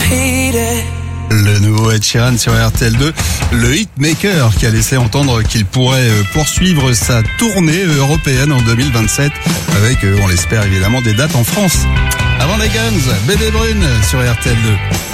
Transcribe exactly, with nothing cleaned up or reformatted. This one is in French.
repeat it. Le nouveau Ed Sheeran sur R T L deux, le hitmaker qui a laissé entendre qu'il pourrait poursuivre sa tournée européenne en deux mille vingt-sept avec, on l'espère évidemment, des dates en France. Avant les Guns, Bébé Brune sur R T L deux.